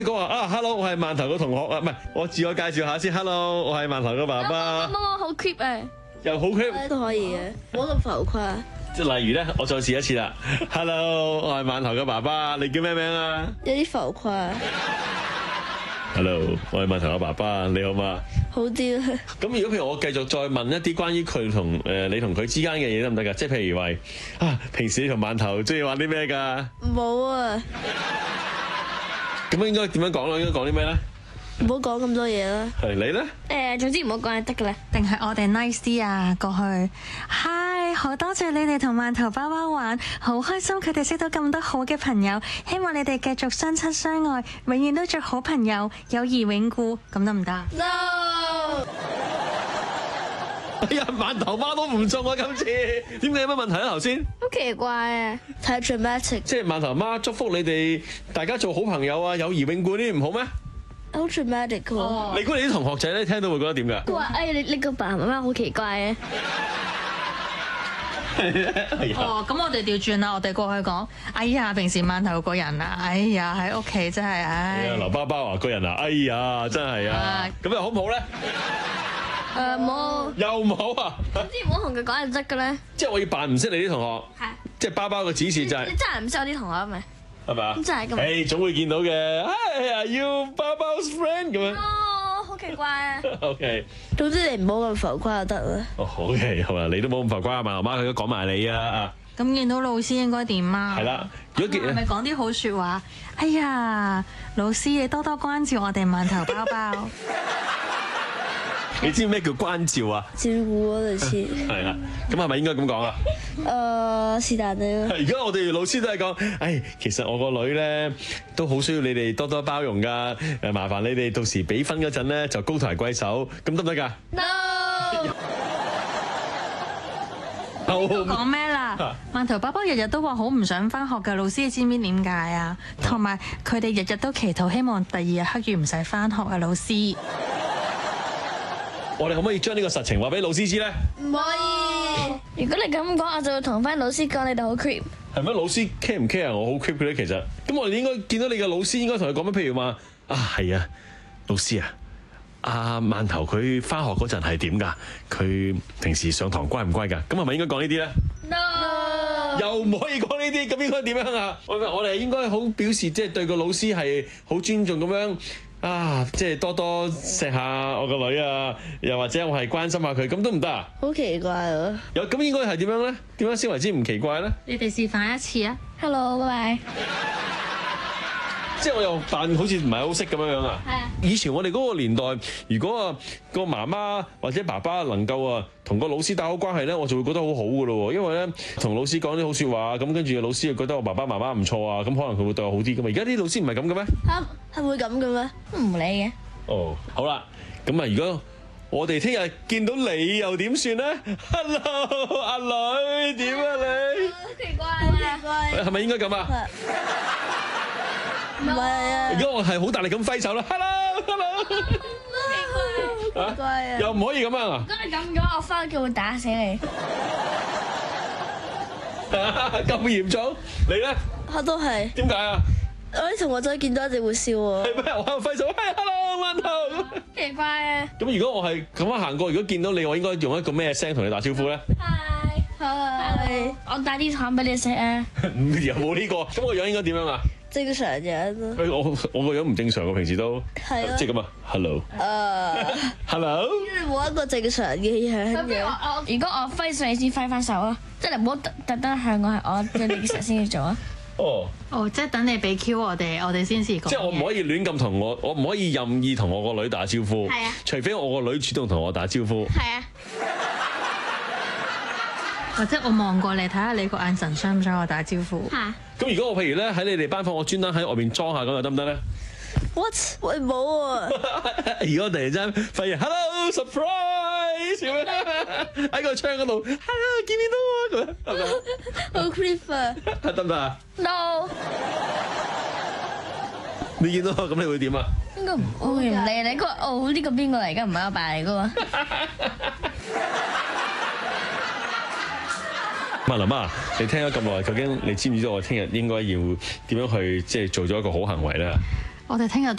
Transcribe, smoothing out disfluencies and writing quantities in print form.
講話啊 ，hello， 我係饅頭嘅同學啊，唔係，我自我介紹下先 ，hello， 我係饅頭嘅爸爸。 我好 creep 啊， 又好 creep 都可以嘅，冇咁浮誇。 即係例如咧，我再試一次啦，hello， 我係饅頭嘅爸爸，你叫咩名啊？ 有啲浮誇。 hello， 我係饅頭嘅爸爸，你好嘛？ 好啲啦。 咁如果譬如我繼續再問一啲關於佢同你同佢之間嘅嘢得唔得㗎？即係譬如話啊，平時你同饅頭中意玩啲咩㗎？ 冇啊。 咁應該點樣講咧？應該講啲咩咧？ 唔好講咁多嘢啦。 係你咧？ 總之唔好講就得㗎啦。 定係我哋 nice 啲啊？過去，嗨，好多謝你哋同饅頭包包玩，好開心佢哋識到咁多好嘅朋友，希望你哋繼續相親相愛，永遠都做好朋友，友誼永固，咁得唔得 No。 哎呀，饅頭媽都唔中啊！今次點解有乜問題啊？頭先好奇怪啊，太 dramatic。 即係饅頭媽祝福你哋大家做好朋友啊，友誼永固呢啲唔好咩？ 好 dramatic 喎。 你估你啲同學仔咧聽到會覺得點㗎？ 佢話：你個爸爸媽媽好奇怪啊。 哦，咁我哋調轉啦，我哋過去講，哎呀，平時饅頭個人啊，哎呀喺屋企真係，唉， 劉包包啊個人啊，哎呀真係啊，咁又好唔好咧？ 冇。 又唔好啊？ 總之唔好同佢講就得㗎啦。 即係我要扮唔識你啲同學， 係。 即係包包嘅指示就係你真係唔識我啲同學咪？ 係咪啊？ 真係㗎嘛誒，總會見到嘅。Hi，are you 包包 friend 咁樣哦，好奇怪啊。 ？OK。 總之你唔好咁浮誇就得啦。 哦，OK，好啦，你都冇咁浮誇啊，饅頭媽佢都講埋你啊。 咁見到老師應該點啊？ 係啦，如果係咪講啲好説話？哎呀，老師你多多關照我哋饅頭包包。 你知咩叫關照啊？ 照顧啊類似。 係啦，咁係咪應該咁講啊？ 是但你啦。 而家我哋老師都係講，其實我個女咧都好需要你哋多多包容㗎。麻煩你哋到時俾分嗰陣咧就高抬貴手，咁得唔得㗎？ No。 講咩啦？饅頭包包日日都話好唔想返學㗎，老師你知唔知點解啊？同埋佢哋日日都祈禱，希望第二日黑雨唔使返學啊，老師。 我哋可唔可以將呢個實情話俾老師知咧？ 唔可以。如果你咁講，我就會同翻老師講你哋好 creep。 係咩？老師 care 唔 care 我好 creep 嘅咧？其實咁我哋應該見到你嘅老師應該同佢講咩？譬如話係啊，老師啊，阿饅頭佢返學嗰陣係點㗎？佢平時上堂乖唔乖㗎？咁係咪應該講呢啲咧？ No。 又唔可以講呢啲，咁應該點樣啊？我哋應該好表示即係對個老師係好尊重咁樣。即係多多錫下我個女啊，又或者我係關心下佢，咁都唔得啊？ 好奇怪啊！ 有咁應該係點樣咧？點樣先為之唔奇怪咧？ 你哋示範一次啊 Hello，拜拜。 即係我又扮好似唔係好識咁樣啊！ 係啊。 以前我哋嗰個年代，如果個媽媽或者爸爸能夠同個老師打好關係咧，我就會覺得好好噶咯喎。因為咧同老師講啲好説話，咁跟住老師又覺得我爸爸媽媽唔錯啊，咁可能佢會對我好啲噶嘛。而家啲老師唔係咁嘅咩？ 係會咁嘅咩？唔理嘅。 哦，好啦，咁如果我哋聽日見到你又點算咧 ？Hello， 阿女點啊你？ 好奇怪啊！好奇怪。 係咪應該咁啊？ 唔係啊。 如果我係好大力咁揮手啦 ，Hello， 奇怪啊！ 又唔可以咁啊？ 如果你咁講，我翻屋企會打死你。 咁嚴重？你咧？ 我都係。 點解啊？ 我啲同學仔見到一定會笑喎。 係咩？我喺度揮手，Hello， 饅頭。 奇怪啊！ 咁如果我係咁樣行過，如果見到你，我應該用一個咩聲同你打招呼咧？ Hi，我帶啲糖俾你食啊！ 又冇呢個，咁個樣應該點樣啊？ 正常樣咯。 我個樣唔正常喎，平時都係啊。 即係咁啊 ，Hello，Hello。 因為冇一個正常嘅樣嘅。如果我揮上你先揮翻手啊！即係你唔好特登向我係我嘅你實先去做啊！ 哦，即係等你俾 Q 我哋先至講。 即係我唔可以亂咁同我唔可以任意同我個女打招呼。 係啊。 除非我個女主動同我打招呼。 係啊。 或者我望過你睇下你個眼神想唔想我打招呼？ 嚇。 咁如果我譬如咧喺你哋班房，我專登喺外邊裝下咁又得唔得咧 What？喂冇啊！ 如果突然間發現 Hello surprise 咁樣喺個窗嗰度 Hello 見面到啊咁樣， 好 creep 啊！ 得唔得啊 No。 你見到我咁你會點啊？ 應該我會唔理你。佢話哦呢個邊個嚟㗎？唔係我爸嚟㗎嘛。 林媽，你聽咗咁耐，究竟你知唔知道我聽日應該要點樣去即係做咗一個好行為咧？ 我哋聽日